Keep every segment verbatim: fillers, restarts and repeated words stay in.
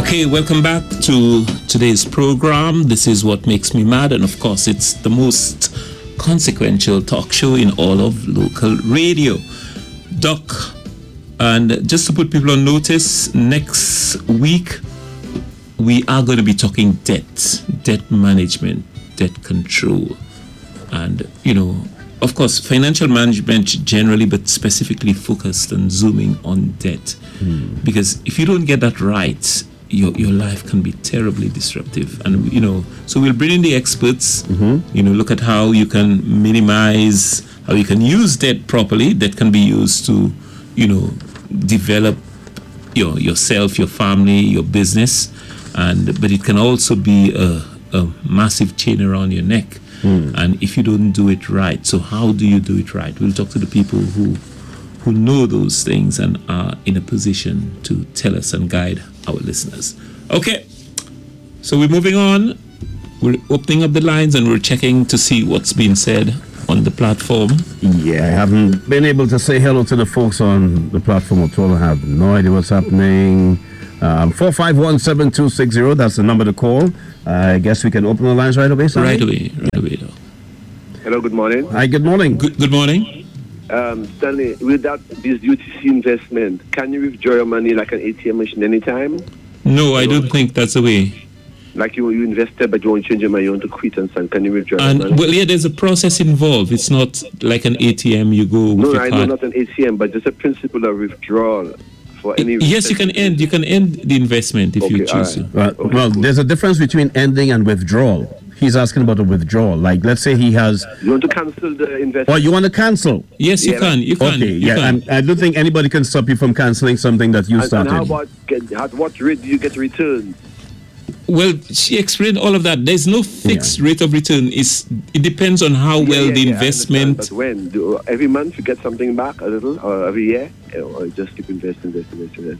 Okay, welcome back to today's program. This is What Makes Me Mad, and of course, it's the most consequential talk show in all of local radio. Doc, and just to put people on notice, next week we are going to be talking debt, debt management, debt control, and, you know, of course, financial management generally, but specifically focused on zooming on debt. Mm. Because if you don't get that right, your your life can be terribly disruptive. And, you know, so we'll bring in the experts, mm-hmm. you know, look at how you can minimize, how you can use debt properly. That can be used to, you know, develop your yourself, your family, your business. And but it can also be a, a massive chain around your neck. Mm. And if you don't do it right, so how do you do it right? We'll talk to the people who who know those things and are in a position to tell us and guide our listeners. Okay, so we're moving on. We're opening up the lines and we're checking to see what's being said on the platform. Yeah, I haven't been able to say hello to the folks on the platform at all. I have no idea what's happening. Um, four five one, seven two six zero, that's the number to call. Uh, I guess we can open the lines right away, Sandy? Right away, right away. Though. Hello, good morning. Hi, good morning. Good, good morning. Um, Stanley, with that, this U T C investment, can you withdraw your money like an A T M machine anytime? No, I don't think that's the way. Like you, you invested, but you want to change your money, you want to quit and something. Can you withdraw and, your money? Well, yeah, there's a process involved. It's not like an A T M, you go with no, your I card. know not an A T M, but just a principle of withdrawal for any... Yes, you can end. You can end the investment if okay, you choose right. to. Well, Okay, well cool. there's a difference between ending and withdrawal. He's asking about a withdrawal. Like, let's say he has... You want to cancel the investment? Oh, you want to cancel? Yes, you Yeah, can. You can. Okay, you yeah. can. I'm, I don't think anybody can stop you from canceling something that you and, started. and how about, get, at what rate do you get returns? Well, she explained all of that. There's no fixed yeah. rate of return. It's, it depends on how Yeah, well yeah, the yeah, investment... But when? Do, every month you get something back, a little, or every year? Or just keep investing, investing, investing?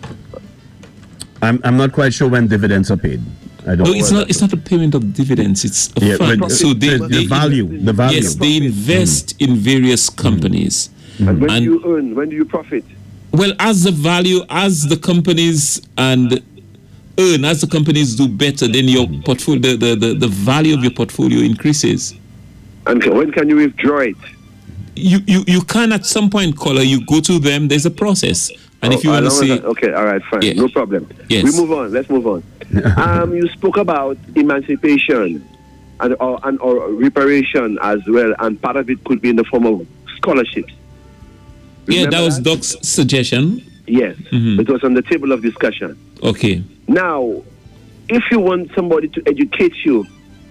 I'm, I'm not quite sure when dividends are paid. I don't No, know. it's not. It's not a payment of dividends. It's a Yeah, fund. but So they, the, they the value, the value. Yes, they invest mm. in various companies. Mm. And when And- do you earn? When do you profit? Well, as the value, as the companies and earn, as the companies do better, then your portfolio, the, the, the, the value of your portfolio increases. And ca- when can you withdraw it? You, you, you can at some point, caller, you go to them. There's a process, and Oh, if you want to along with say, that- okay, all right, fine, Yeah. no problem. Yes. We move on. Let's move on. um, you spoke about emancipation and or, and or reparation as well, and part of it could be in the form of scholarships. yeah, that Remember was Doc's suggestion. Yes, Mhm. it was on the table of discussion. Okay. Now, if you want somebody to educate you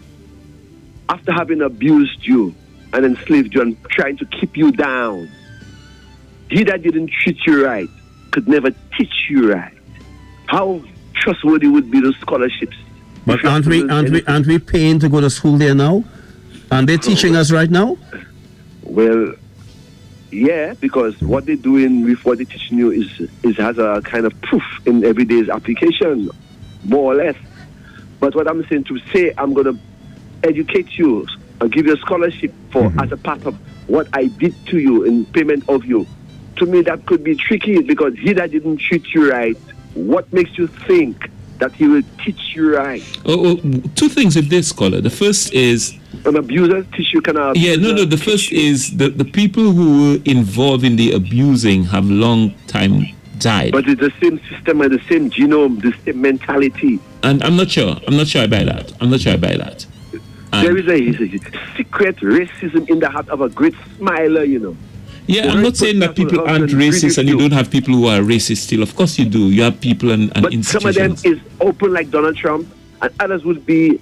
after having abused you and enslaved you and trying to keep you down, he that didn't treat you right could never teach you right. How trustworthy would be those scholarships? But If you aren't have to we, learn aren't we, anything? aren't we paying to go to school there now? Aren't they teaching us right now? Well, yeah, because what they're doing with what they're teaching you is, is has a kind of proof in everyday's application, more or less. But what I'm saying, to say I'm going to educate you or give you a scholarship for Mm-hmm. as a part of what I did to you in payment of you, to me that could be tricky, because he that didn't treat you right, what makes you think that he will teach you right? Oh, oh, two things with this, caller. The first is An abuser teach you kind of... Yeah, no, no. The first is the, the people who were involved in the abusing have long time died. But it's the same system and the same genome, the same mentality. And I'm not sure. I'm not sure I buy that. I'm not sure I buy that. And There is a, a secret racism in the heart of a great smiler, you know. yeah, I'm not saying that people aren't racist and you don't have people who are racist still. Of course you do. You have people and, and But some of them institutions. is open like Donald Trump, and others would be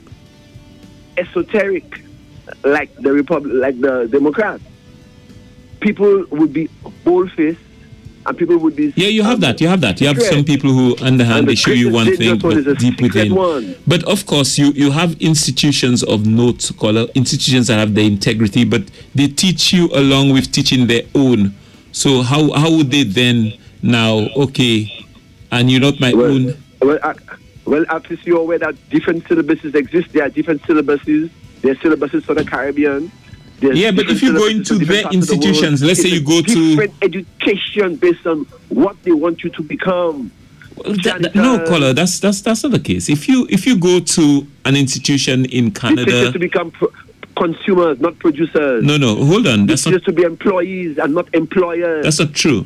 esoteric like the Republic, like the Democrats. People would be bold-faced, and people would be... Yeah, you have that. You have that. You have secret. some people who underhand, And the they show you one greatest thing, dangerous one is but a deep secret within. one. But of course, you, you have institutions of note, caller, institutions that have the integrity, but they teach you along with teaching their own. So how how would they then now, okay, and you're not my Well, own? well, I, well, at least you're aware that different syllabuses exist. There are different syllabuses. There are syllabuses for the Caribbean. There's Yeah, but different if you go syllabuses into for different their parts of the world. institutions, let's say It's you a go to- different education based on what they want you to become. Well, that, that, no, caller, that's that's that's not the case. If you if you go to an institution in Canada to become pro- consumers, not producers. No, no, hold on. That's just not, to be employees and not employers. That's not true.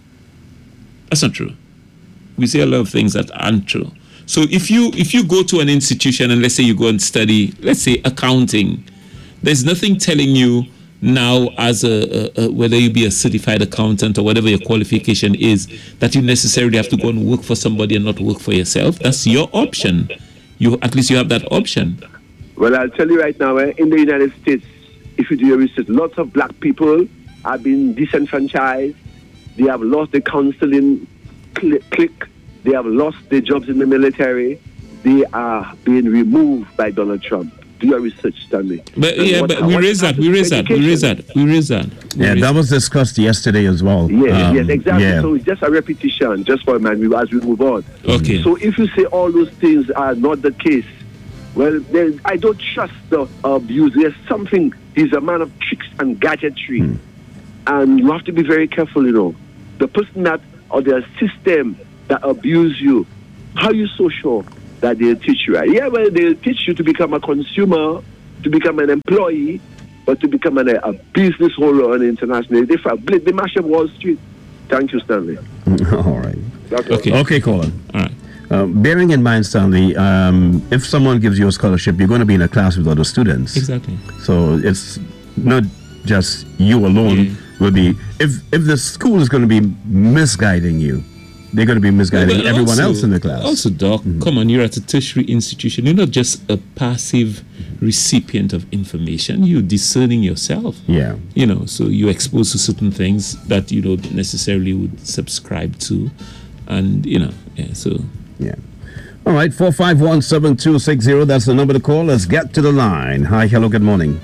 That's not true. We say a lot of things that aren't true. So if you if you go to an institution and let's say you go and study, let's say accounting, there's nothing telling you now as a, a, a whether you be a certified accountant or whatever your qualification is, that you necessarily have to go and work for somebody and not work for yourself. That's your option. You at least you have that option. Well, I'll tell you right now, eh, in the United States, if you do your research, lots of black people have been disenfranchised. They have lost their counseling cl- clique. They have lost their jobs in the military. They are being removed by Donald Trump. Do your research, Stanley. But and yeah, what, but we raise that, we raise that, we raise that, we raise that. We yeah, raise that was discussed yesterday as well. Yes, um, yes, exactly. Yeah. So it's just a repetition, just for a man, as we move on. Okay. So if you say all those things are not the case, well, then I don't trust the abuse. There's something, he's a man of tricks and gadgetry. Hmm. And you have to be very careful, you know. The person that, or the system that abuse you, how are you so sure that they'll teach you right? Yeah, well, they'll teach you to become a consumer, to become an employee, but to become an, a business holder on the international. They, they mash up Wall Street. Thank you, Stanley. All right. Okay, okay, okay Colin. All right. Uh, bearing in mind, Stanley, um, if someone gives you a scholarship, you're going to be in a class with other students. Exactly. So it's not just you alone. Yeah. Will be if if the school is going to be misguiding you, they're going to be misguiding yeah, everyone also, else in the class. Also, Doc, mm-hmm. come on, you're at a tertiary institution. You're not just a passive recipient of information. You're discerning yourself. Yeah. You know, so you're exposed to certain things that you don't necessarily would subscribe to, and you know, yeah. So yeah. All right, four five one seven two six zero. That's the number to call. Let's get to the line. Hi, hello, good morning.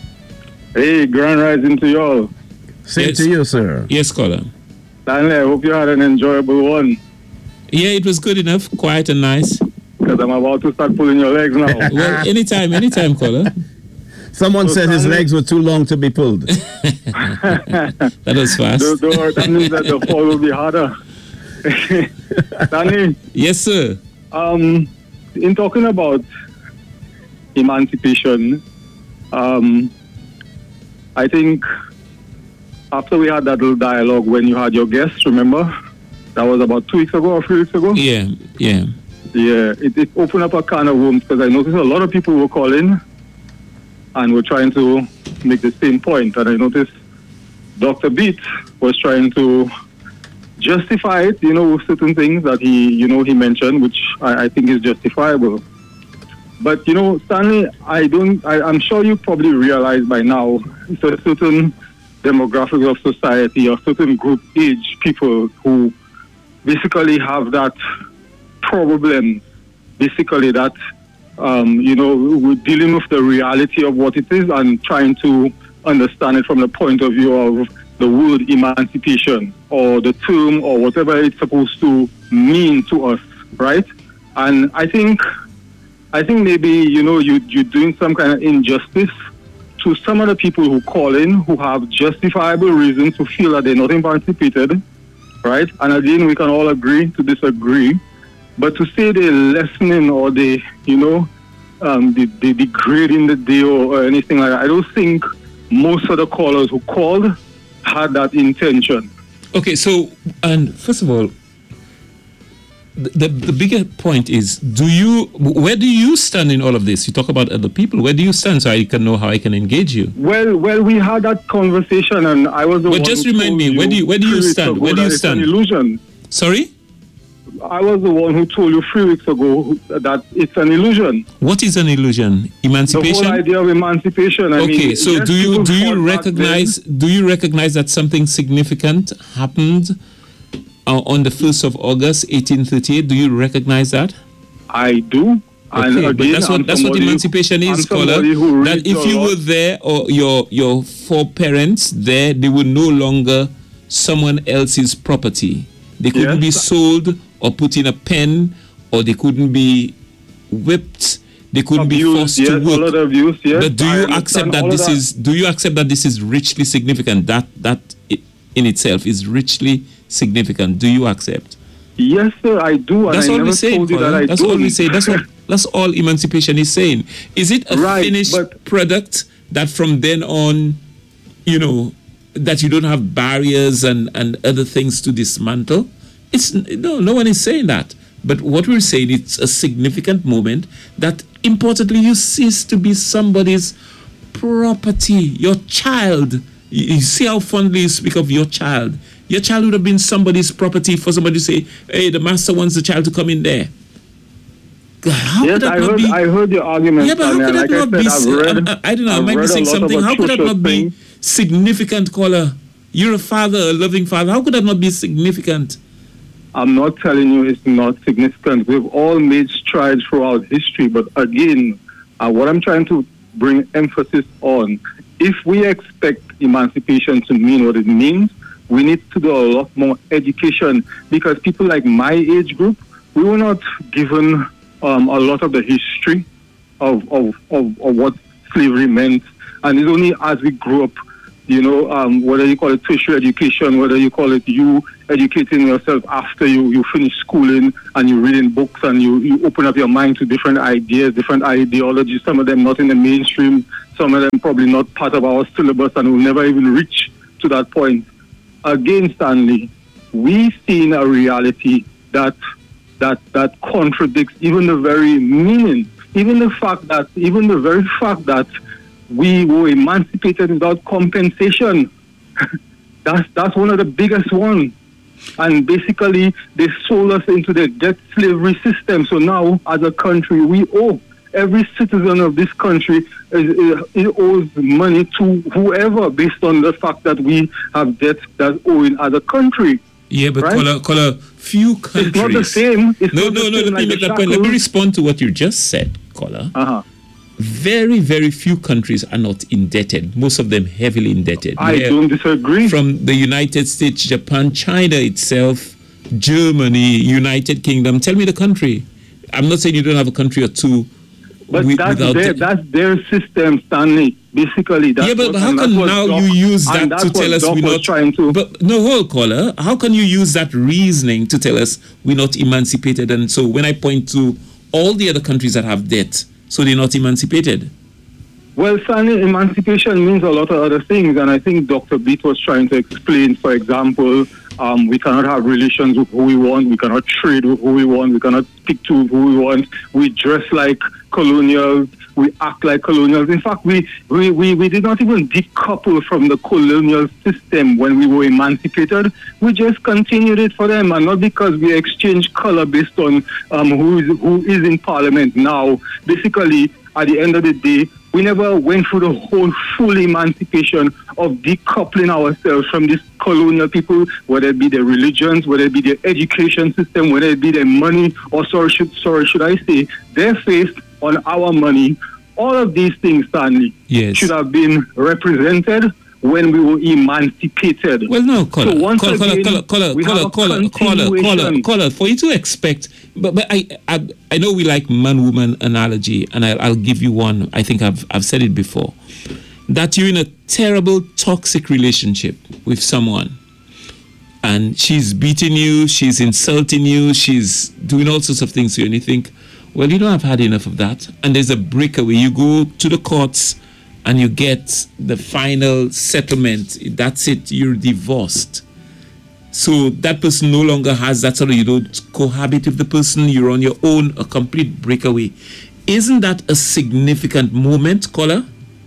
Hey, grand rising to you all. Same yes. to you, sir. Yes, caller. Stanley, I hope you had an enjoyable one. Yeah, it was good enough, quiet and nice. Because I'm about to start pulling your legs now. Well, anytime, anytime, caller. Someone so said Stanley, his legs were too long to be pulled. That was fast. The, the, that means that the fall will be harder. Stanley? Yes, sir. Um, in talking about emancipation, um, I think after we had that little dialogue when you had your guests, remember? That was about two weeks ago or three weeks ago? Yeah, yeah. Yeah, it, it opened up a can of worms because I noticed a lot of people were calling and were trying to make the same point. And I noticed Doctor Beat was trying to justify it, you know, with certain things that he, you know, he mentioned, which I, I think is justifiable. But, you know, Stanley, I don't, I, I'm sure you probably realize by now, it's a certain demographic of society or certain group age people who basically have that problem, basically that, um, you know, we're dealing with the reality of what it is and trying to understand it from the point of view of the word emancipation or the term or whatever it's supposed to mean to us, right? And I think I think maybe, you know, you, you're doing some kind of injustice to some of the people who call in who have justifiable reasons to feel that they're not emancipated, right? And again, we can all agree to disagree. But to say they're lessening or they, you know, um, they, they degrading the day or, or anything like that, I don't think most of the callers who called had that intention. Okay, so, and first of all, the, the the bigger point is, do you, where do you stand in all of this? You talk about other people. Where do you stand so I can know how I can engage you? Well, well, we had that conversation, and I was the but one. But just remind me, where do you where do you stand? Where do you stand? It's an illusion. Sorry? I was the one who told you three weeks ago that it's an illusion. What is an illusion? Emancipation? The whole idea of emancipation. I okay, mean, so yes, do you do you recognize then, do you recognize that something significant happened uh, on the first of August, eighteen thirty-eight? Do you recognize that? I do. Okay, and again, but that's what that's what emancipation is, scholar. That if you were there or your your foreparents there, they were no longer someone else's property. They couldn't yes. be sold or put in a pen, or they couldn't be whipped. They couldn't abuse, be forced yes, to work. All of the abuse, yes. But do you accept that this that. is? Do you accept that this is richly significant? That that in itself is richly significant. Do you accept? Yes, sir, I do. That's and all I we're never saying, told you that Colin. I That's don't. all we say. That's what. That's all emancipation is saying. Is it a Right, finished but- product that from then on, you know, that you don't have barriers and, and other things to dismantle? It's no, no one is saying that. But what we're saying, it's a significant moment that importantly you cease to be somebody's property, your child. You, you see how fondly you speak of your child. Your child would have been somebody's property for somebody to say, hey, the master wants the child to come in there. God, how Yes, could that I not heard. be? I heard your argument. Yeah, but how Sonia, could that like I not said, be? I've read, I, I don't know. I've Am I read a missing lot of something? How could that atrocious not be things. significant, caller? You're a father, a loving father. How could that not be significant? I'm not telling you it's not significant. We've all made strides throughout history, but again, uh, what I'm trying to bring emphasis on, if we expect emancipation to mean what it means, we need to do a lot more education, because people like my age group, we were not given um, a lot of the history of, of, of, of what slavery meant. And it's only as we grew up, you know, um, whether you call it tertiary education, whether you call it you educating yourself after you, you finish schooling and you're reading books and you, you open up your mind to different ideas, different ideologies, some of them not in the mainstream, some of them probably not part of our syllabus and will never even reach to that point. Again, Stanley, we've seen a reality that that that contradicts even the very meaning, even the fact that, even the very fact that we were emancipated without compensation. that's that's one of the biggest ones. And basically, they sold us into the debt slavery system. So now, as a country, we owe. Every citizen of this country is, is, is owes money to whoever based on the fact that we have debt that's owing as a country. Yeah, but Right? caller, caller, few countries. It's not the same. It's no, not no, the no. same Let me like make the that point. Let me shackles. respond to what you just said, caller. Uh-huh. Very, very few countries are not indebted. Most of them heavily indebted. I Yeah. don't disagree. From the United States, Japan, China itself, Germany, United Kingdom. Tell me the country. I'm not saying you don't have a country or two. But wi- that's without their, the- that's their system, Stanley. Basically, that's yeah, but, what, but how and come that's what now Doc- you use and that that's to what tell us Doc we're was not trying to? But no, hold caller. How can you use that reasoning to tell us we're not emancipated? And so when I point to all the other countries that have debt, so they're not emancipated. Well, Stanley, emancipation means a lot of other things, and I think Doctor Beat was trying to explain. For example, um, we cannot have relations with who we want. We cannot trade with who we want. We cannot speak to who we want. We dress like colonials. We act like colonials. In fact, we, we, we, we did not even decouple from the colonial system when we were emancipated. We just continued it for them, and not because we exchanged color based on um, who is who is in parliament now. Basically, at the end of the day, we never went through the whole full emancipation of decoupling ourselves from these colonial people, whether it be their religions, whether it be their education system, whether it be their money, or sorry, should, sorry, should I say, their faith on our money. All of these things, Stanley, Yes. should have been represented when we were emancipated. Well, no, caller, So once caller, caller, again, caller, caller, we caller, have a caller, caller, caller, continuation. caller, for you to expect, but but I I, I know we like man-woman analogy, and I'll, I'll give you one. I think I've I've said it before, that you're in a terrible toxic relationship with someone, and she's beating you, she's insulting you, she's doing all sorts of things to you, and you think, well, you know, I've had enough of that, and there's a breakaway. You go to the courts, and you get the final settlement. That's it. You're divorced. So that person no longer has that sort of, you don't cohabit with the person. You're on your own, a complete breakaway. Isn't that a significant moment, caller?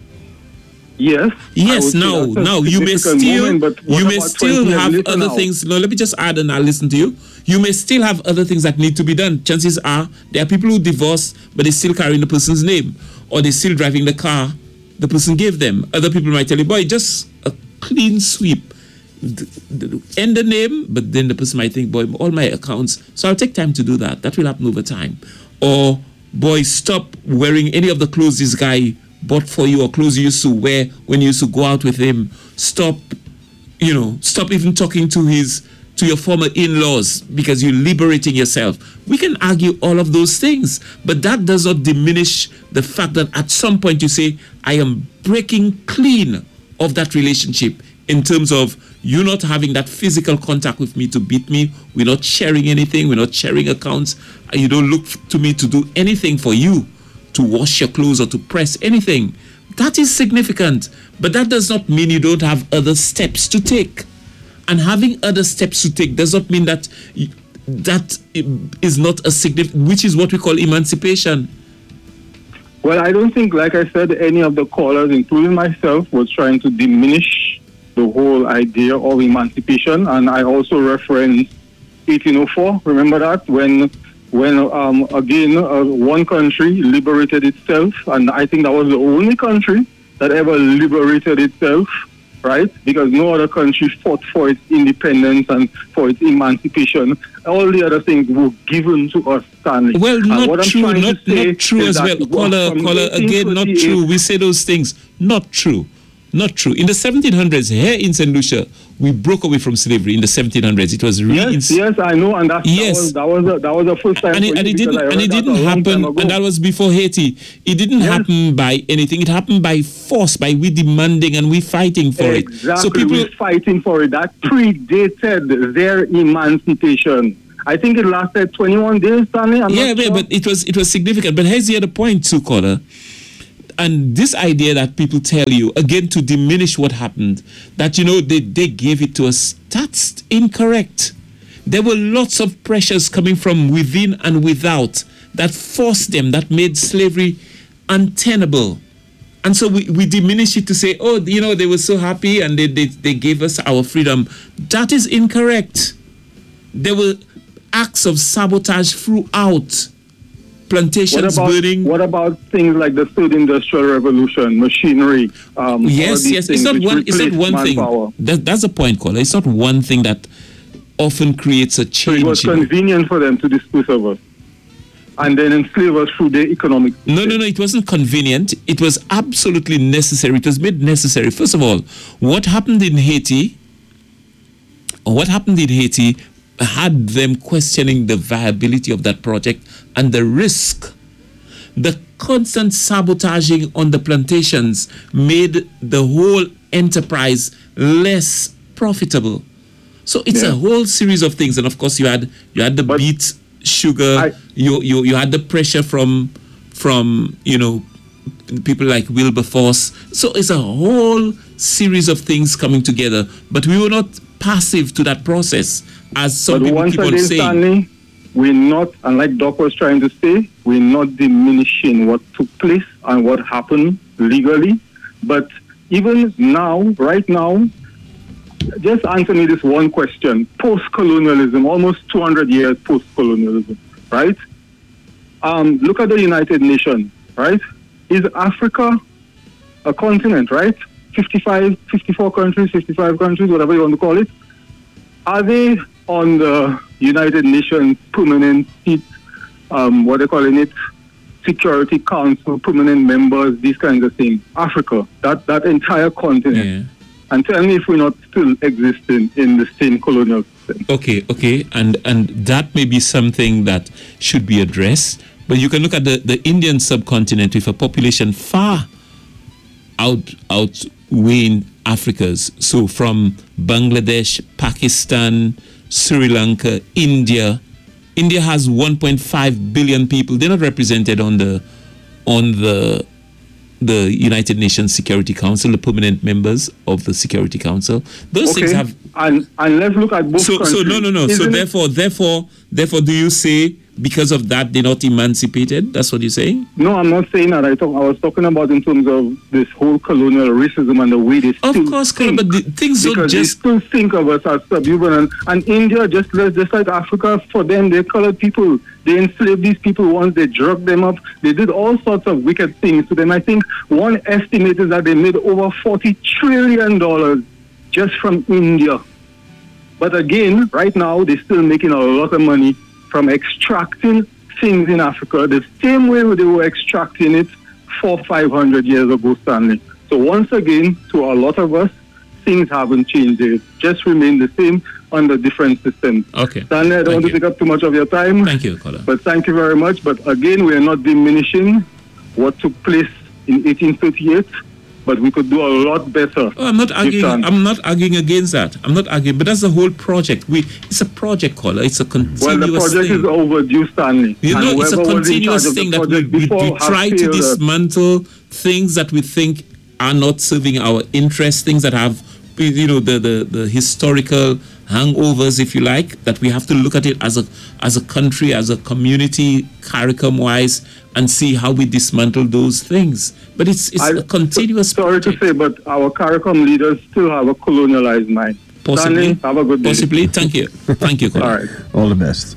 Yes. I Yes. would say Now, that's a now you may significant still, moment, but what you may about still twenty years have later other now? things. No, let me just add, and I'll listen to you. You may still have other things that need to be done. Chances are there are people who divorce, but they still carrying the person's name, or they're still driving the car the person gave them. Other people might tell you, boy, just a clean sweep. D- d- end the name, but then the person might think, boy, all my accounts. So I'll take time to do that. That will happen over time. Or, boy, stop wearing any of the clothes this guy bought for you, or clothes you used to wear when you used to go out with him. Stop, you know, stop even talking to his to your former in-laws because you're liberating yourself. We can argue all of those things, but that does not diminish the fact that at some point you say, I am breaking clean of that relationship in terms of you not having that physical contact with me to beat me. We're not sharing anything. We're not sharing accounts. You don't look to me to do anything for you, to wash your clothes or to press anything. That is significant. But that does not mean you don't have other steps to take. And having other steps to take does not mean that that is not a significant, which is what we call emancipation. Well, I don't think, like I said, any of the callers, including myself, was trying to diminish the whole idea of emancipation. And I also referenced eighteen oh four. Remember that? When, when um, again, uh, one country liberated itself. And I think that was the only country that ever liberated itself, right? Because no other country fought for its independence and for its emancipation. All the other things were given to us, Stanley. Well, not true, not, not true as well. Caller, caller, again, not true. We say those things. Not true. Not true. In the seventeen hundreds, here in Saint Lucia, we broke away from slavery in the seventeen hundreds. It was really... Yes, yes, I know, and that's, yes. that was that was, a, that was the first time and it, and it didn't, and it didn't happen, and that was before Haiti. It didn't yes. happen by anything. It happened by force, by we demanding and we fighting for exactly. it. Exactly, so people we fighting for it. That predated their emancipation. I think it lasted twenty-one days, Stanley. I'm yeah, not yeah, sure. but it was it was significant. But here's the other point too, caller. And this idea that people tell you, again, to diminish what happened, that, you know, they, they gave it to us, that's incorrect. There were lots of pressures coming from within and without that forced them, that made slavery untenable. And so we, we diminish it to say, oh, you know, they were so happy and they, they, they gave us our freedom. That is incorrect. There were acts of sabotage throughout. Plantations what about, burning. What about things like the third industrial revolution, machinery? Um, yes, yes. It's not one. It's not one manpower. thing. That, that's the point, caller. It's not one thing that often creates a change. So it was convenient for them to dispose of us and then enslave us through their economic system. No, no, no. It wasn't convenient. It was absolutely necessary. It was made necessary. First of all, what happened in Haiti? Or what happened in Haiti? Had them questioning the viability of that project and the risk. The constant sabotaging on the plantations made the whole enterprise less profitable. So it's yeah. a whole series of things. And of course you had you had the but beet, sugar, I, you, you you had the pressure from from you know people like Wilberforce. So it's a whole series of things coming together. But we were not passive to that process. As some but people once keep on again, saying. Stanley, we're not, and like Doc was trying to say, we're not diminishing what took place and what happened legally. But even now, right now, just answer me this one question. Post-colonialism, almost two hundred years post-colonialism, right? Um, look at the United Nations, right? Is Africa a continent, right? fifty-five, fifty-four countries, fifty-five countries, whatever you want to call it. Are they on the United Nations permanent seat, um, what they're calling it, Security Council, permanent members, these kinds of things? Africa, that, that entire continent. Yeah. And tell me if we're not still existing in the same colonial system. Okay, okay. And and that may be something that should be addressed. But you can look at the, the Indian subcontinent with a population far out outweighing Africa's. So from Bangladesh, Pakistan, Sri Lanka, India. India has one point five billion people. They're not represented on the on the the United Nations Security Council, the permanent members of the Security Council. Those okay. things have and and let's look at both so, countries. So no no no. Isn't so therefore therefore therefore do you say because of that they're not emancipated? That's what you're saying? No, I'm not saying that. I talk, I was talking about in terms of this whole colonial racism and the way they still Of course, think, but the things don't because just... they still think of us as subhuman. And, and India, just, just like Africa, for them, they're colored people. They enslaved these people once, they drugged them up. They did all sorts of wicked things to them. I think one estimate is that they made over forty trillion dollars just from India. But again, right now, they're still making a lot of money from extracting things in Africa the same way they were extracting it four, five hundred years ago, Stanley. So once again, to a lot of us, things haven't changed. They just remain the same under different systems. Okay. Stanley, I don't Thank want you. to take up too much of your time. Thank you, caller. But thank you very much. But again, we are not diminishing what took place in eighteen thirty-eight but we could do a lot better. Oh, I'm not arguing. Distance. I'm not arguing against that. I'm not arguing, but that's the whole project. We it's a project, caller. It's a continuous Well, the project thing. is overdue, Stanley. You And know, it's a whoever was in continuous charge of the thing that we, project we, we before has try to failed us. dismantle things that we think are not serving our interests, things that have, you know, the, the, the historical hangovers, if you like, that we have to look at it as a as a country, as a community, CARICOM-wise, and see how we dismantle those things. But it's it's I- a continuous Sorry to project. say, but our CARICOM leaders still have a colonialized mind. Possibly. Stanley, have a good day. Possibly. Thank you. Thank you, caller. All right. All the best.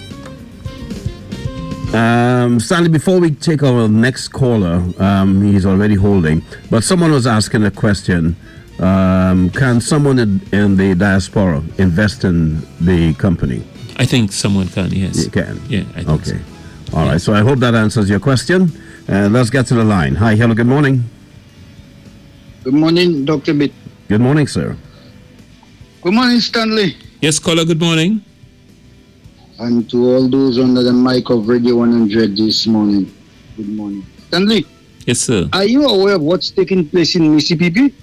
Um, Stanley, before we take our next caller, um, he's already holding, but someone was asking a question. Um, can someone in, in the diaspora invest in the company? I think someone can, yes. You can. Yeah, I think Okay. so. All right. So I hope that answers your question. Uh, let's get to the line. Hi. Hello. Good morning. Good morning, Doctor Bitt. Good morning, sir. Good morning, Stanley. Yes, caller, good morning. And to all those under the mic of Radio one hundred this morning, good morning. Stanley, Yes, sir. are you aware of what's taking place in Mississippi?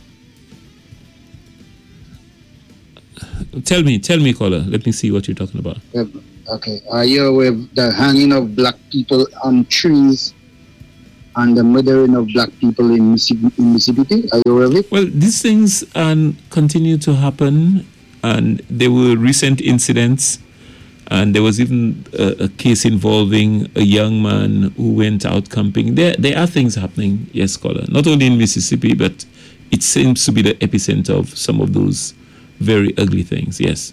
Tell me, tell me, caller. Let me see what you're talking about. Uh, Okay. Are you aware of the hanging of black people on trees and the murdering of black people in Mississippi? In Mississippi? Are you aware of it? Well, these things um, continue to happen, and there were recent incidents, and there was even a, a case involving a young man who went out camping. There, there are things happening, yes, caller. Not only in Mississippi, but it seems to be the epicenter of some of those very ugly things, yes.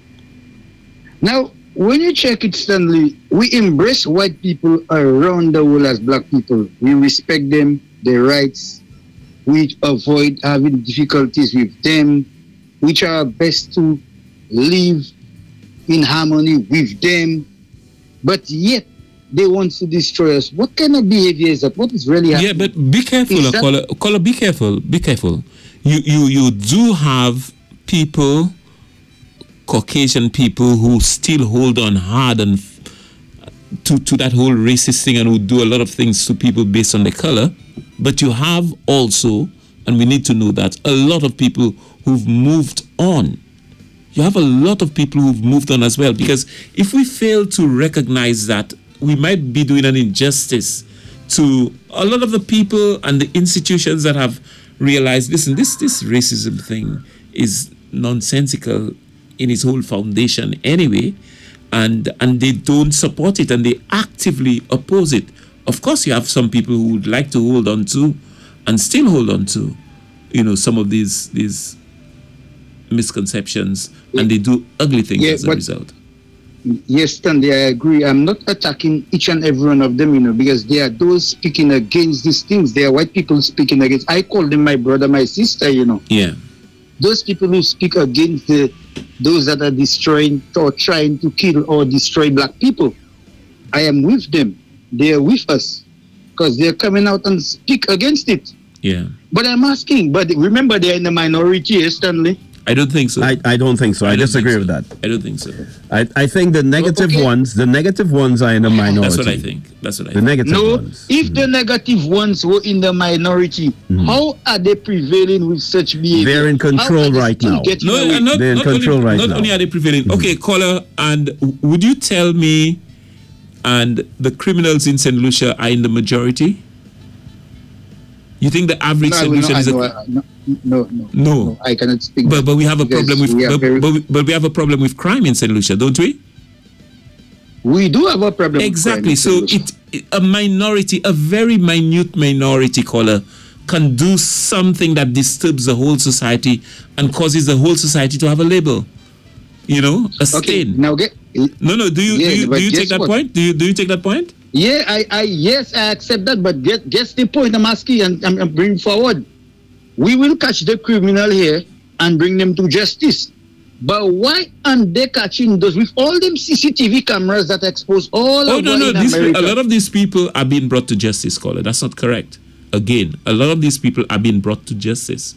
Now, when you check it, Stanley, we embrace white people around the world as black people. We respect them, their rights. We avoid having difficulties with them. We try our best to live in harmony with them. But yet, they want to destroy us. What kind of behavior is that? What is really happening? Yeah, but be careful, Is uh, that- caller, caller, be careful, be careful. You, you, you do have people, Caucasian people, who still hold on hard and f- to, to that whole racist thing and who do a lot of things to people based on their color. But you have also, and we need to know that, a lot of people who've moved on. You have a lot of people who've moved on as well, because if we fail to recognize that, we might be doing an injustice to a lot of the people and the institutions that have realized, listen, this this racism thing is nonsensical in its whole foundation anyway, and and they don't support it and they actively oppose it. Of course, you have some people who would like to hold on to and still hold on to, you know, some of these these misconceptions, and they do ugly things Yeah, as a but- result. Yes, Stanley, I agree. I'm not attacking each and every one of them, you know, because they are those speaking against these things. They are white people speaking against. I call them my brother, my sister, you know. Yeah. Those people who speak against the, those that are destroying or trying to kill or destroy black people. I am with them. They are with us because they're coming out and speak against it. Yeah. But I'm asking, but remember they're in the minority, yes, Stanley? I don't think so. I, I don't think so. I, don't disagree think with so. that. I don't think so. I, I think the negative Okay. ones, the negative ones are in the minority. That's what I think. That's what I The think. negative No, ones. if the negative ones were in the minority, how are they prevailing with such behavior? They're in How control are they right still now. getting No, away? and not, They're in not control only, right not now. only are they prevailing. Okay, caller, and w- would you tell me, and the criminals in Saint Lucia are in the majority? You think the average No, I Saint will Lucian not- is I a... know, I- no, no, no, No. I cannot speak. But, but we have a because problem with we are but, very- but, we, but we have a problem with crime in Saint Lucia, don't we? we do have a problem. with Exactly. crime in So Saint Lucia. it, it a minority, a very minute minority, caller, can do something that disturbs the whole society and causes the whole society to have a label. You know, a Okay, stain. now get. No, no. Do you Yeah, do you, but do you take guess that what? point? Do you do you take that point? Yeah, I, I, yes, I accept that. But get, guess the point I'm asking and I'm, I'm bringing forward. We will catch the criminal here and bring them to justice. But why aren't they catching those with all them C C T V cameras that expose all Oh of no, what no. in These, America? a lot of these people are being brought to justice, caller. That's not correct. Again, a lot of these people are being brought to justice.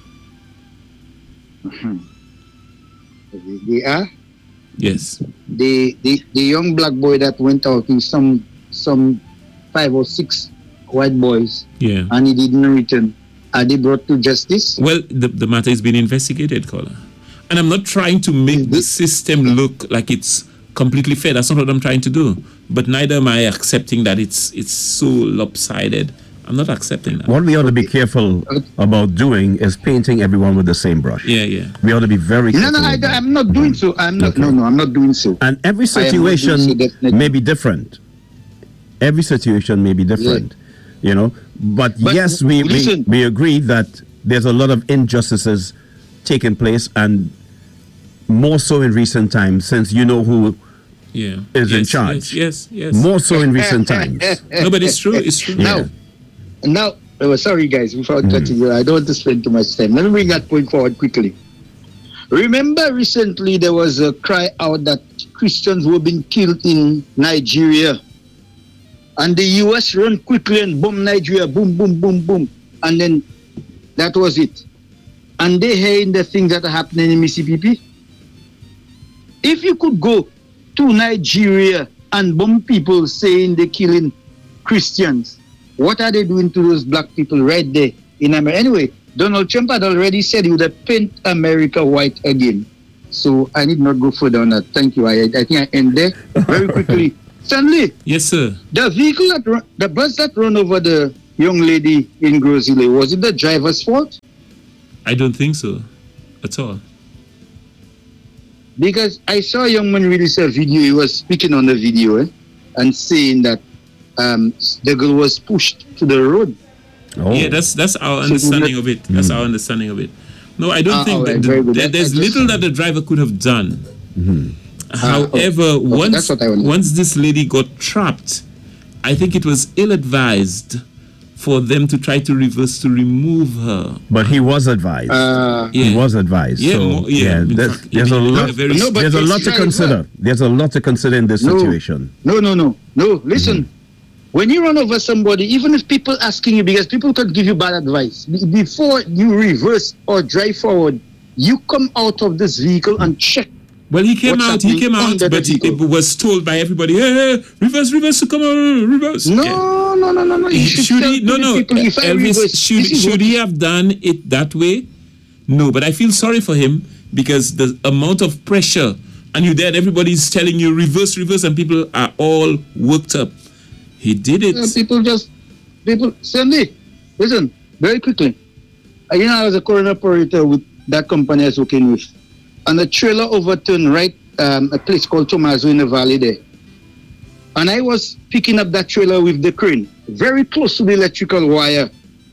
They are. Yes. The, the the young black boy that went out with some some five or six white boys Yeah. and he didn't return. Are they brought to justice? Well, the, the matter is being investigated, caller. And I'm not trying to make the system look like it's completely fair. That's not what I'm trying to do. But neither am I accepting that it's it's so lopsided. I'm not accepting that. What we ought to be careful about doing is painting everyone with the same brush. Yeah, yeah. We ought to be very No, careful. no, I, with that. I'm not doing so. I'm not. Okay. No, no, I'm not doing so. And every I am not doing so, situation definitely. may be different. Every situation may be different, you know. But, But yes, we, we listen. we agree that there's a lot of injustices taking place, and more so in recent times, since you know who Yeah. is in Yes, charge. Yes, yes, yes. More so in recent times. No, but it's true. It's true. Yeah. Now, now, oh, sorry guys, before I cut you, I don't want to spend too much time. Let me bring that point forward quickly. Remember, recently there was a cry out that Christians were being killed in Nigeria, and the U S run quickly and boom Nigeria, boom, boom, boom, boom, and then that was it. And they hearing the things that are happening in Mississippi. If you could go to Nigeria and bomb people saying they're killing Christians, what are they doing to those black people right there in America? Anyway, Donald Trump had already said he would paint America white again. So I need not go further on that. Thank you. I, I think I end there very quickly. Stanley, Yes, sir. the vehicle that run, the bus that run over the young lady in Grozile, was it the driver's fault? I don't think so at all. Because I saw a young man release a video. He was speaking on the video eh, and saying that um, the girl was pushed to the road. Oh. Yeah, that's that's our So understanding do of it. That's our understanding of it. No, I don't Ah, think all that right, the, very good. there- I- I there's just- little that the driver could have done. However, oh, okay, once that's what I wanted. once this lady got trapped, I think it was ill-advised for them to try to reverse to remove her. But he was advised. Uh, Yeah. He was advised. Yeah, so, more- yeah, yeah, in there's, fact, there's a it- lot. very- No, but there's a it's lot to right, consider. There's a lot to consider in this No. situation. No, no, no, no. Listen, when you run over somebody, even if people asking you, because people can give you bad advice, be- before you reverse or drive forward, you come out of this vehicle and check. Well, he came What's out. He happening came out, under the but he, vehicle? it was told by everybody, "Hey, hey, reverse, reverse, come on, reverse." No, Yeah. no, no, no, no. You should, Should tell he? No, the no. people, if I Elvis, reverse, should this is should what- he have done it that way? No, but I feel sorry for him because the amount of pressure, and you there, everybody's telling you reverse, reverse, and people are all worked up. He did it. Uh, people just, people, Sandy, listen, very quickly. Uh, you know, I was a coroner operator with that company I was working with. And the trailer overturned right um, a place called Tomaso in the valley there. And I was picking up that trailer with the crane, very close to the electrical wire,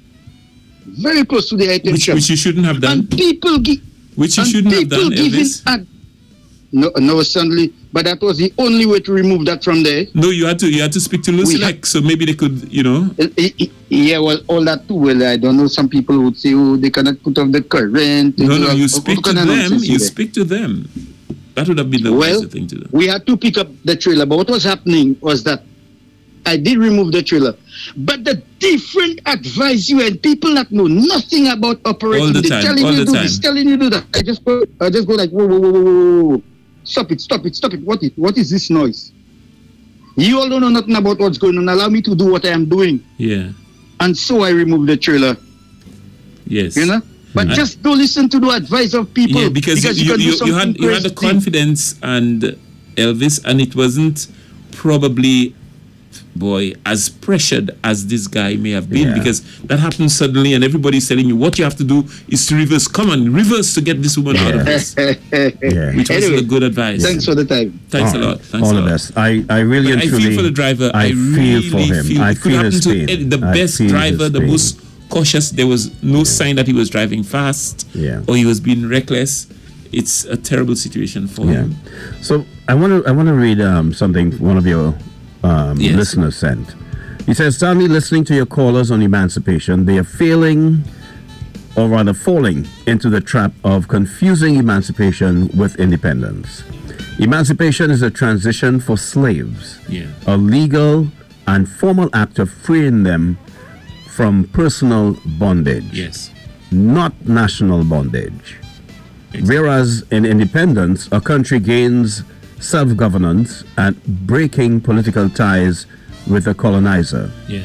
very close to the high which, tension. which you shouldn't have done. And people gi- Which you and shouldn't have people done, giving Elvis. ad- no, no, Stanley, but that was the only way to remove that from there. No, you had to you had to speak to Lucy, We had- like, so maybe they could, you know. Uh, uh, uh, Yeah, well, all that too. Well, I don't know. Some people would say, "Oh, they cannot put off the current." No, no, What- you what speak to kind of them. nonsense You is that? speak to them. That would have been the Well, wiser thing to do. We had to pick up the trailer, but what was happening was that I did remove the trailer, but the different advice you and people that know nothing about operating, All the they're time, telling all you the do time. this, telling you do that. I just go, I just go like, whoa, whoa, whoa, whoa, whoa, whoa. Stop it, stop it, stop it. What is, what is this noise? You all don't know nothing about what's going on. Allow me to do what I am doing. Yeah. And so I removed the trailer, Yes. you know? But Mm. just don't listen to the advice of people. Yeah, because, you, can you, do you, you something had you had the crazy. confidence and Elvis, and it wasn't probably, boy, as pressured as this guy may have been, Yeah. because that happened suddenly, and everybody's telling you what you have to do is to reverse. Come on, reverse to get this woman out of this, Yeah. which was Anyway, a good advice. Thanks for the time. Thanks All a right. lot. Thanks All a the lot. best. I, I really But and I truly. feel for the driver. I, I, feel really for him. feel I it could feel happen his to pain. any- the I best feel driver, his the pain. most cautious. There was no sign that he was driving fast, Yeah. or he was being reckless. It's a terrible situation for Yeah. him. So I want to I want to read um, something one of your um, Yes. listeners sent. He says, "Stanley, listening to your callers on emancipation, they are failing, or rather falling, into the trap of confusing emancipation with independence. Emancipation is a transition for slaves, Yeah. a legal and formal act of freeing them from personal bondage, Yes. not national bondage. Whereas in independence, a country gains self-governance and breaking political ties with the colonizer. Yeah.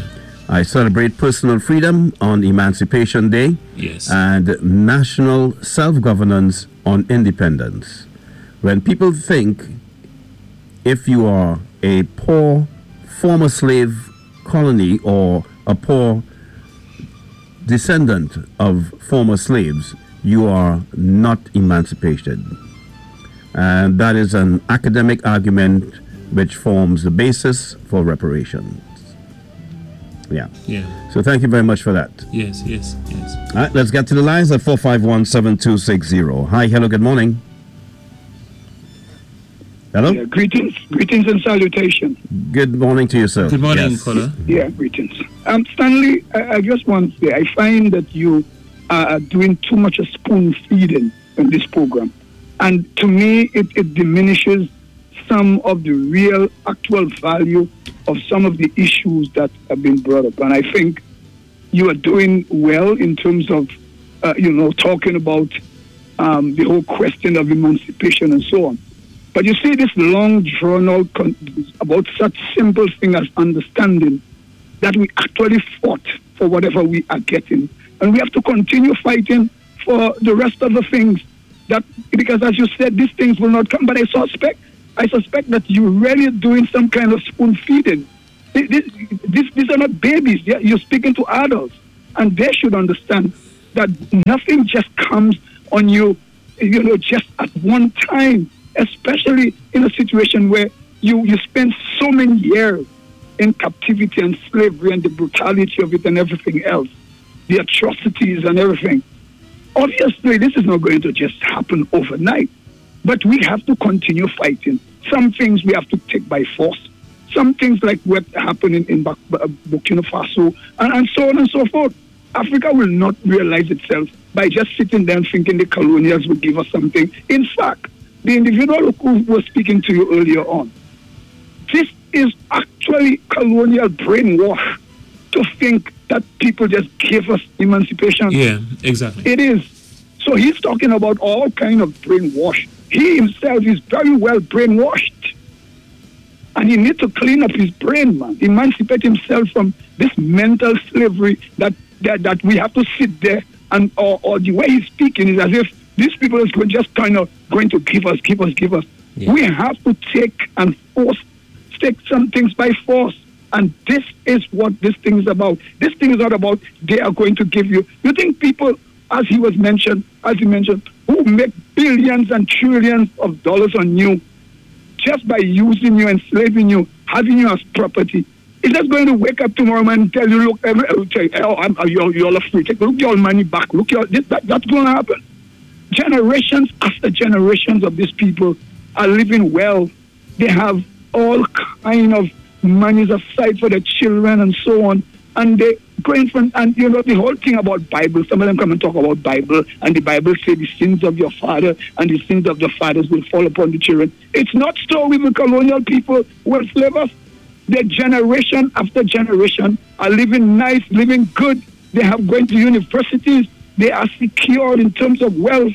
I celebrate personal freedom on Emancipation Day. Yes. And national self-governance on independence. When people think if you are a poor former slave colony or a poor descendant of former slaves, you are not emancipated. And that is an academic argument which forms the basis for reparations. Yeah. Yeah. So thank you very much for that. Yes, yes, yes. All right, let's get to the lines at four five one, seven two six zero. Hi, hello, good morning. Hello? Yeah, greetings, greetings and salutations. Good morning to you, sir. Good morning, Yes. caller. Yeah, greetings. Um, Stanley, I, I just want to say, I find that you are doing too much of spoon feeding in this program. And to me, it, it diminishes some of the real actual value of some of the issues that have been brought up. And I think you are doing well in terms of, uh, you know, talking about um, the whole question of emancipation and so on. But you see this long drawn-out con- about such simple thing as understanding that we actually fought for whatever we are getting. And we have to continue fighting for the rest of the things. That because as you said, these things will not come. But I suspect, I suspect that you're really doing some kind of spoon feeding. This, this, these are not babies. You're speaking to adults. And they should understand that nothing just comes on you, you know, just at one time. Especially in a situation where you, you spend so many years in captivity and slavery and the brutality of it and everything else, the atrocities and everything. Obviously, this is not going to just happen overnight, but we have to continue fighting. Some things we have to take by force. Some things like what happened in, in Burkina Faso and, and so on and so forth. Africa will not realize itself by just sitting there and thinking the colonials will give us something. In fact, the individual who was speaking to you earlier on, this is actually colonial brainwash to think that people just give us emancipation. Yeah, exactly. It is. So he's talking about all kind of brainwash. He himself is very well brainwashed. And he needs to clean up his brain, man. Emancipate himself from this mental slavery that, that, that we have to sit there and or, or the way he's speaking is as if these people are going, just kind of going to give us, give us, give us. Yeah. We have to take and force, take some things by force. And this is what this thing is about. This thing is not about they are going to give you. You think people, as he was mentioned, as he mentioned, who make billions and trillions of dollars on you just by using you, enslaving you, having you as property, is just going to wake up tomorrow and tell you, look, every, oh, I'm, you're, you're all free. Take, look your money back. Look, your, this, that, that's going to happen. Generations after generations of these people are living well. They have all kind of monies aside for their children and so on. And they going from, and you know, the whole thing about Bible, some of them come and talk about Bible, and the Bible says the sins of your father and the sins of the fathers will fall upon the children. It's not so with the colonial people who enslaved us. Their generation after generation are living nice, living good. They have going to universities. They are secured in terms of wealth.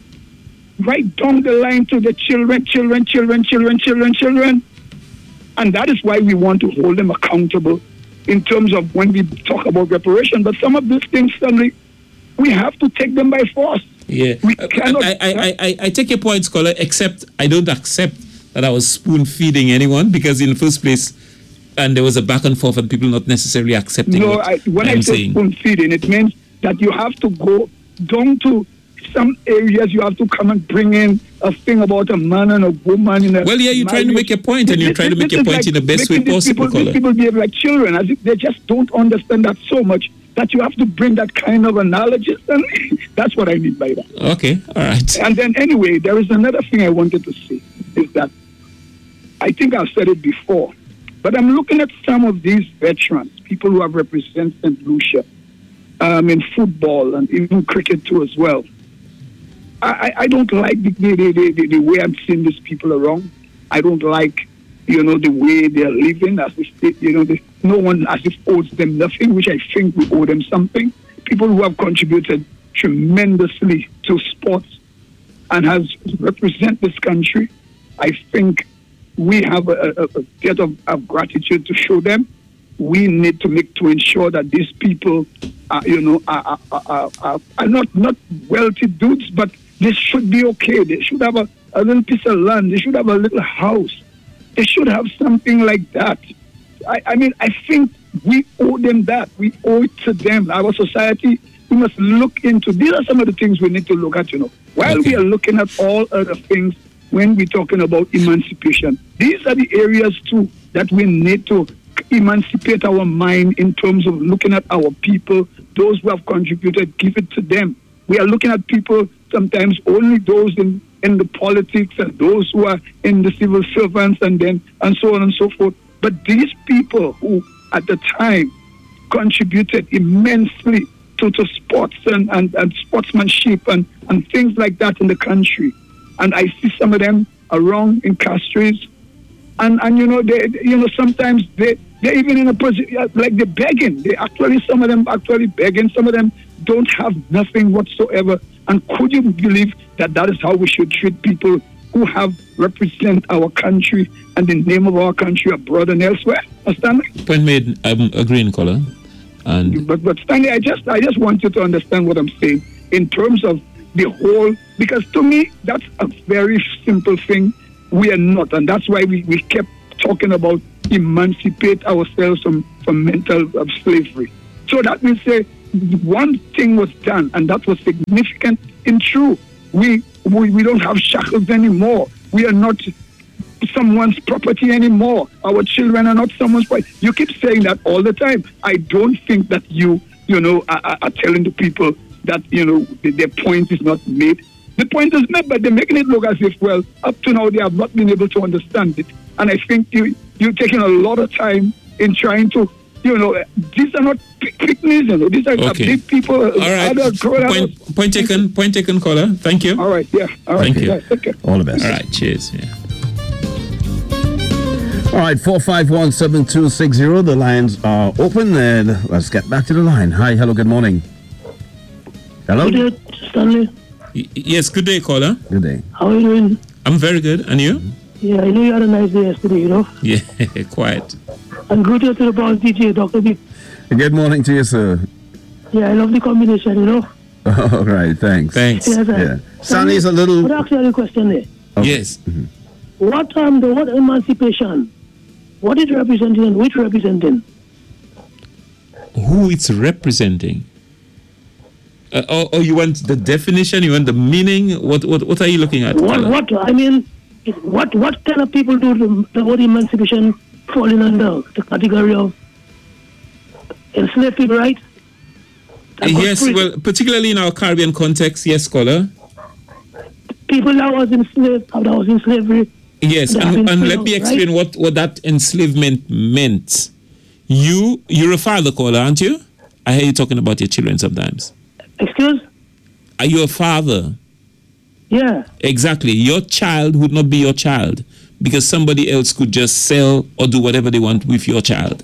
Right down the line to the children, children, children, children, children, children. And that is why we want to hold them accountable in terms of when we talk about reparation. But some of these things, suddenly, we have to take them by force. Yeah. We cannot, I, I, I, I, I take your point, Scholar, except I don't accept that I was spoon-feeding anyone, because in the first place, and there was a back and forth and people not necessarily accepting no, what I, when I'm I say saying. spoon-feeding, it means that you have to go down to some areas. You have to come and bring in a thing about a man and a woman. In a well, yeah, you're trying to make your point, and you're trying to make your point like in the best way possible. People, these people behave like children, as if they just don't understand that so much that you have to bring that kind of analogy. And that's what I mean by that. Okay, all right. And then anyway, there is another thing I wanted to say, is that I think I've said it before, but I'm looking at some of these veterans, people who have represented Saint Lucia um, in football and even cricket too as well. I, I don't like the, the, the, the, the way I'm seeing these people around. I don't like, you know, the way they're living, as if they, you know, they, no one as if owes them nothing, which I think we owe them something. People who have contributed tremendously to sports and has represent this country. I think we have a, a, a debt of, of gratitude to show them. we need to make to ensure that these people, are, you know, are, are, are, are, are not not wealthy dudes, but they should be okay. They should have a, a little piece of land. They should have a little house. They should have something like that. I, I mean, I think we owe them that. We owe it to them. Our society, we must look into. These are some of the things we need to look at, you know. While okay. we are looking at all other things, when we're talking about emancipation, these are the areas too that we need to emancipate our mind in terms of looking at our people, those who have contributed, give it to them. We are looking at people, sometimes only those in, in the politics and those who are in the civil servants and then and so on and so forth. But these people who at the time contributed immensely to, to sports and, and, and sportsmanship and, and things like that in the country. And I see some of them around in Castries. And, and you know, they, you know, sometimes they, they're even in a position, like they're begging. They actually, some of them actually begging. Some of them don't have nothing whatsoever. And could you believe that that is how we should treat people who have represent our country and the name of our country abroad and elsewhere? Stanley? Point made. I'm agreeing, caller. And but but Stanley, I just I just want you to understand what I'm saying in terms of the whole, because to me that's a very simple thing. We are not, and that's why we, we kept talking about emancipate ourselves from, from mental of slavery. So that means say one thing was done, and that was significant and true. We, we we don't have shackles anymore. We are not someone's property anymore. Our children are not someone's property. You keep saying that all the time. I don't think that you, you know, are, are telling the people that, you know, their point is not made. The point is made, but they're making it look as if, well, up to now they have not been able to understand it. And I think you, you're taking a lot of time in trying to, you know, these are not picnics, you know, these are okay. big people. All right. Other, point, point taken, point taken, caller. Thank you. All right, yeah. All right. Thank you. Yeah, okay. All the best. All right, cheers. Yeah. All right, four five one, seven two six zero. The lines are open, and let's get back to the line. Hi, hello, good morning. Hello? Good day, Stanley. Y- yes, good day, caller. Good day. How are you doing? I'm very good. And you? Yeah, I know you had a nice day yesterday, you know. Yeah, quiet. And good day to the boss D J, Doctor B. Good morning to you, sir. Yeah, I love the combination, you know. All right, thanks. Thanks. Yes, sir. Yeah. Sunny's a little... But actually, a question there. Okay. Yes. Mm-hmm. What um, the what emancipation? What is representing and which representing? Who it's representing? Uh, or, or you want the definition? You want the meaning? What what what are you looking at? What caller? what I mean, what what kind of people do the, the word emancipation falling under the category of enslaved people, right? Uh, yes, well, particularly in our Caribbean context, yes, caller. People that was enslaved, that was in slavery. Yes, that have and, been and freed let out, me explain right? what, what that enslavement meant. You, you're a father, caller, aren't you? I hear you talking about your children sometimes. Excuse? Are you a father? Yeah. Exactly. Your child would not be your child because somebody else could just sell or do whatever they want with your child.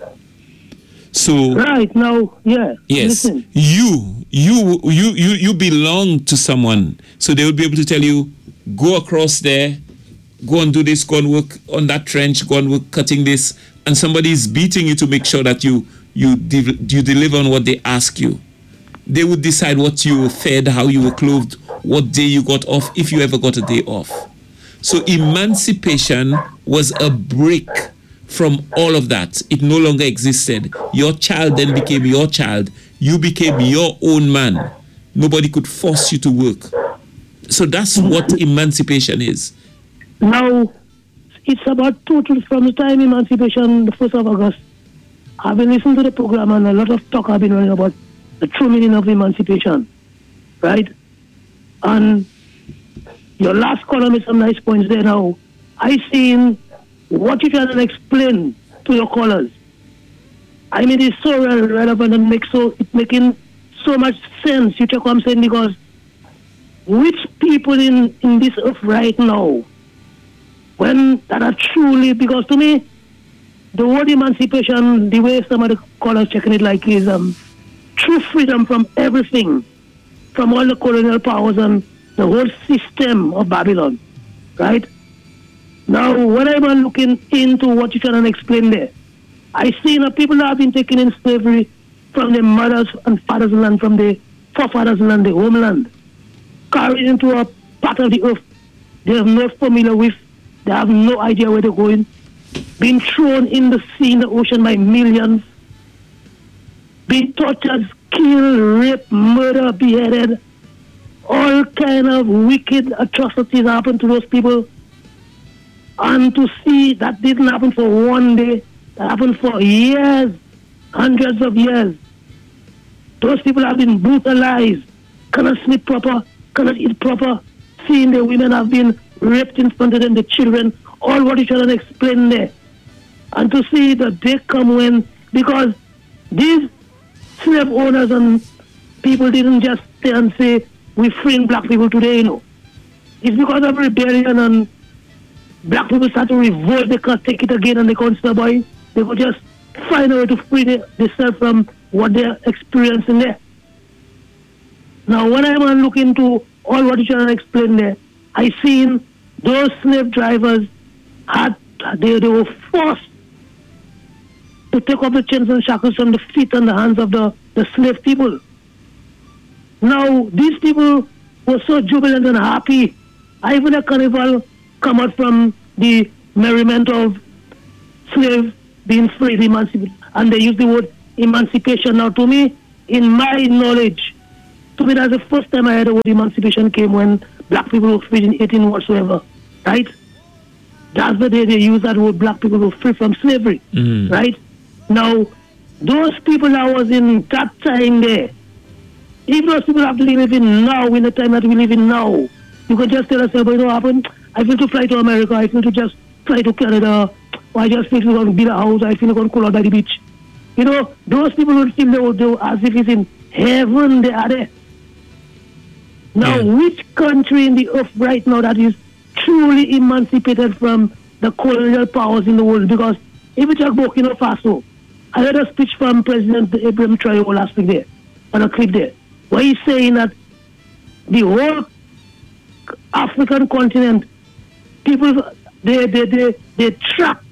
So right now, yeah. yes, Listen. you you you you you belong to someone, so they will be able to tell you, go across there, go and do this, go and work on that trench, go and work cutting this, and somebody is beating you to make sure that you you de- you deliver on what they ask you. They would decide what you were fed, how you were clothed, what day you got off, if you ever got a day off. So emancipation was a break from all of that. It no longer existed. Your child then became your child. You became your own man. Nobody could force you to work. So that's what emancipation is. Now, it's about total, from the time emancipation, the first of August, I've been listening to the program and a lot of talk I've been running about the true meaning of emancipation, right? And your last column is some nice points there now. I seen what you trying to explain to your callers. I mean, it's so relevant and makes so it's making so much sense. You check what I'm saying, because which people in, in this earth right now, when that are truly, because to me, the word emancipation, the way some of the callers checking it like is um, true freedom from everything, from all the colonial powers and the whole system of Babylon, right? Now, when I'm looking into what you're trying to explain there, I see the people that have been taken in slavery from their mothers and fathers' land, from their forefathers' land, their homeland, carried into a part of the earth they have no familiar with, they have no idea where they're going, being thrown in the sea, in the ocean by millions, being tortured, killed, raped, murdered, beheaded. All kind of wicked atrocities happen to those people. And to see that didn't happen for one day, that happened for years, hundreds of years. Those people have been brutalized, cannot sleep proper, cannot eat proper. Seeing the women have been raped in front of them, the children, all what you shall explain there. And to see the day come when, because these slave owners and people didn't just stay and say, we're freeing black people today, you know. It's because of rebellion and black people start to revolt, they can't take it again and they can't survive. They could just find a way to free themselves from what they're experiencing there. Now, when I'm looking into all what you shall explain there, I seen those slave drivers had, they, they were forced to take off the chains and shackles from the feet and the hands of the, the slave people. Now, these people were so jubilant and happy. Even a carnival come out from the merriment of slaves being freed, emancipated, and they use the word emancipation. Now, to me, in my knowledge, to me, that's the first time I heard the word emancipation came when black people were freed in eighteen whatsoever, right? That's the day they use that word, black people were free from slavery, mm. right? Now, those people that was in that time there, if those people have to live in now, in the time that we live in now, you can just tell us, but you know what happened? I feel to fly to America, I feel to just fly to Canada, or I just feel to go to build a house, I feel to go to cool out by the beach. You know, those people would feel they would do as if it's in heaven they are there. Now, yeah. Which country in the earth right now that is truly emancipated from the colonial powers in the world? Because if you talk Burkina Faso, I heard a speech from President Ibrahim Traoré last week there, on a clip there, where he's saying that the whole African continent, people, they, they, they, they trapped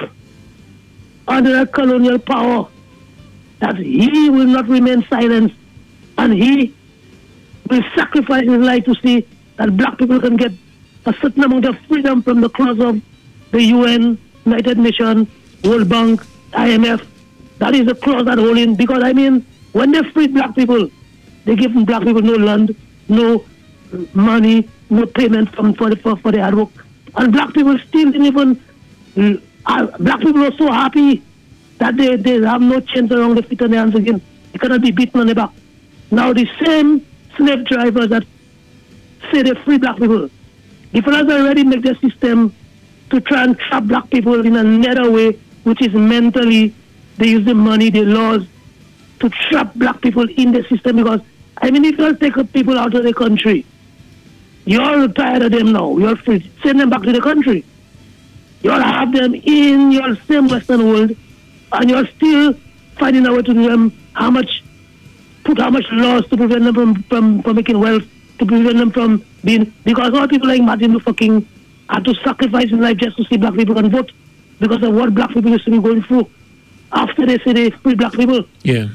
under a colonial power, that he will not remain silent, and he will sacrifice his life to see that black people can get a certain amount of freedom from the clause of the U N, United Nations, World Bank, I M F. That is the clause that hold in, because I mean, when they free black people, they give black people no land, no money, no payment from for the for, for the hard work. And black people still didn't even uh, black people are so happy that they, they have no chains around the feet and the hands again. They cannot be beaten on the back. Now the same slave drivers that say they free black people, the fellas already make their system to try and trap black people in another way, which is mentally, they use the money, the laws, to trap black people in the system. Because, I mean, if you take people out of the country, you're tired of them now, you're free, send them back to the country. You'll have them in your same Western world, and you're still finding a way to do them how much, put how much laws to prevent them from, from, from making wealth, to prevent them from being, because all people like Martin Luther King had to sacrifice his life just to see black people can vote, because of what black people used to be going through after they say they free black people. Yeah.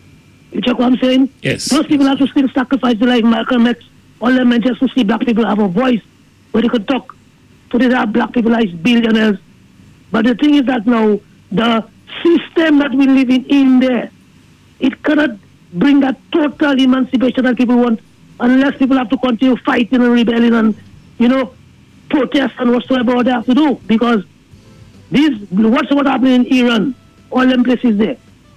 You check what I'm saying? Yes. Those people have to still sacrifice their life, Malcolm X, all them men just to see black people have a voice where they could talk. So they have black people as billionaires. But the thing is that now, the system that we live in in there, it cannot bring that total emancipation that people want unless people have to continue fighting and rebelling and, you know, protest and whatsoever they have to do. Because these, what's what happening in Iran, all them places there,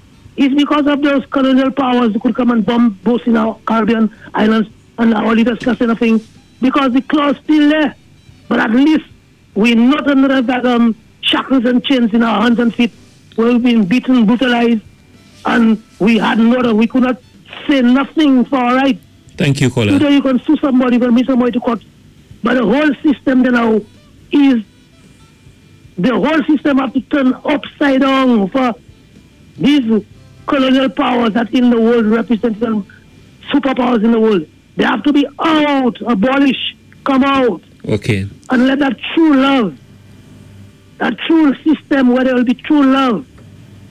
is because of those colonial powers who could come and bomb both in our Caribbean islands and our leaders kind of thing, because the clause still there. But at least we're not under that um, shackles and chains in our hands and feet, where we've been beaten, brutalized, and we had no, we could not say nothing for our rights. Thank you, Colin. Either you can sue somebody, you can bring somebody to court. But the whole system then now is, the whole system have to turn upside down for these colonial powers that in the world represent them, superpowers in the world. They have to be out, abolished, come out. Okay. And let that true love, that true system where there will be true love,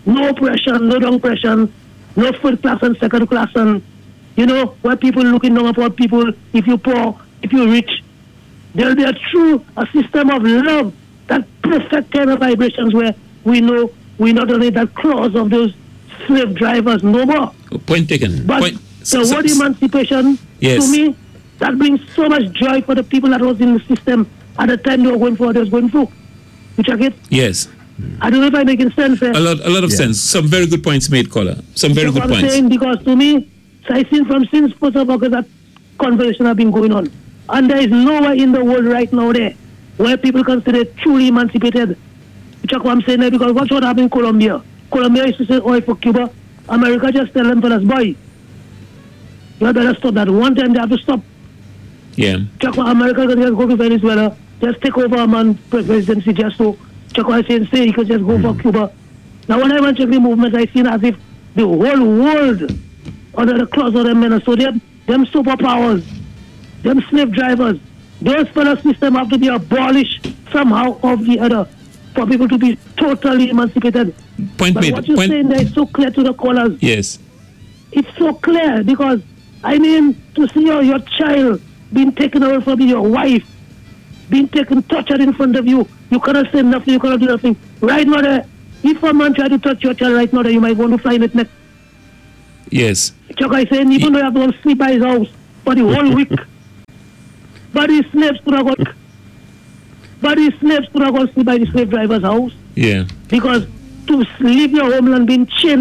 no oppression, no down oppression, no first class and second class, and you know, where people looking down upon people, if you poor, if you rich. There'll be a true a system of love, that perfect kind of vibrations where we know we not only that clause of those slave drivers no more. Point taken. But Point. the word emancipation, Yes. to me, that brings so much joy for the people that was in the system at the time they were going for what they was going through. You check it? Yes. I don't know if I'm making sense there. A lot, a lot of Yeah. sense. Some very good points made, caller. Some very That's good what I'm points. saying, because to me, so I seen from since first of August that conversation have been going on. And there is nowhere in the world right now there where people consider truly emancipated. You check what I'm saying there, because what's what happened in Colombia? Colombia used to say oil for Cuba. America just tell them to us, boy, you better stop that. One time they have to stop. Yeah. Check what America can just go to Venezuela, just take over a man presidency just so check what I say and say he could just go for Cuba. Now when I went to the movement, I seen as if the whole world under the clause of them men. So them, them superpowers, them slave drivers, those fellow system have to be abolished somehow or the other for people to be totally emancipated. Point But made. what you're Point. saying there is so clear to the callers. Yes. It's so clear because, I mean, to see your, your child being taken away from you, your wife being taken, tortured in front of you, you cannot say nothing, you cannot do nothing. Right now, there, if a man try to touch your child right now, there, you might want to find it next. Yes. Chuck, I saying, even though you have to go sleep by his house for the whole week, but his slaves could have got, but his slaves could have gone sleep by the slave driver's house Yeah. because to leave your homeland being chained